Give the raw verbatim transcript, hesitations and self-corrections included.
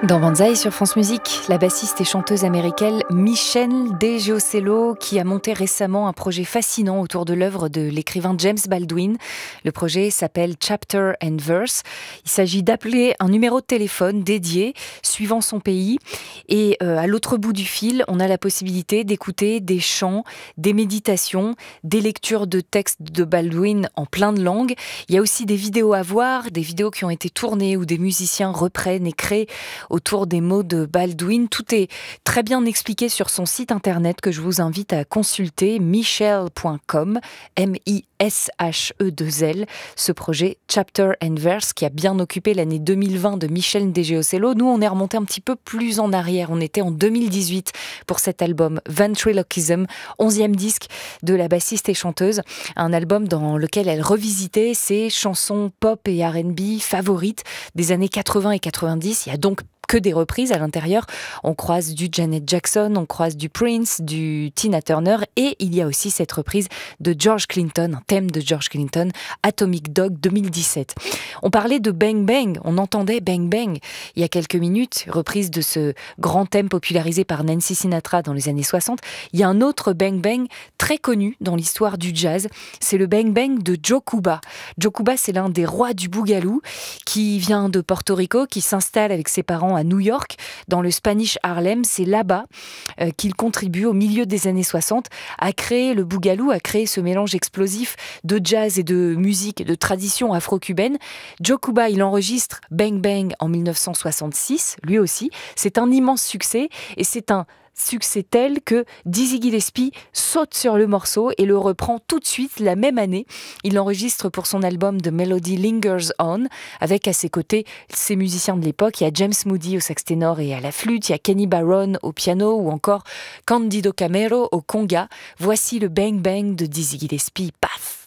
Dans Banzai sur France Musique, la bassiste et chanteuse américaine Michelle DeGiocello qui a monté récemment un projet fascinant autour de l'œuvre de l'écrivain James Baldwin. Le projet s'appelle Chapter and Verse. Il s'agit d'appeler un numéro de téléphone dédié suivant son pays et euh, à l'autre bout du fil, on a la possibilité d'écouter des chants, des méditations, des lectures de textes de Baldwin en plein de langues. Il y a aussi des vidéos à voir, des vidéos qui ont été tournées où des musiciens reprennent et créent autour des mots de Baldwin. Tout est très bien expliqué sur son site internet que je vous invite à consulter, michelle point com, M I S H E deux L. Ce projet Chapter and Verse qui a bien occupé l'année deux mille vingt de Michelle DeGiocello. Nous, on est remonté un petit peu plus en arrière. On était en deux mille dix-huit pour cet album Ventriloquism, onzième disque de la bassiste et chanteuse. Un album dans lequel elle revisitait ses chansons pop et R and B favorites des années quatre-vingts et quatre-vingt-dix. Il y a donc que des reprises à l'intérieur. On croise du Janet Jackson, on croise du Prince, du Tina Turner et il y a aussi cette reprise de George Clinton, un thème de George Clinton, Atomic Dog deux mille dix-sept. On parlait de Bang Bang, on entendait Bang Bang il y a quelques minutes, reprise de ce grand thème popularisé par Nancy Sinatra dans les années soixante. Il y a un autre Bang Bang très connu dans l'histoire du jazz, c'est le Bang Bang de Joe Cuba. Joe Cuba, c'est l'un des rois du boogaloo qui vient de Porto Rico, qui s'installe avec ses parents à New York, dans le Spanish Harlem. C'est là-bas euh, qu'il contribue au milieu des années soixante à créer le boogaloo, à créer ce mélange explosif de jazz et de musique, de tradition afro-cubaine. Joe Cuba, il enregistre Bang Bang en mille neuf cent soixante-six, lui aussi. C'est un immense succès et c'est un succès tel que Dizzy Gillespie saute sur le morceau et le reprend tout de suite la même année. Il l'enregistre pour son album The Melody Lingers On, avec à ses côtés ses musiciens de l'époque. Il y a James Moody au sax ténor et à la flûte, il y a Kenny Barron au piano ou encore Candido Camero au conga. Voici le Bang Bang de Dizzy Gillespie. Paf!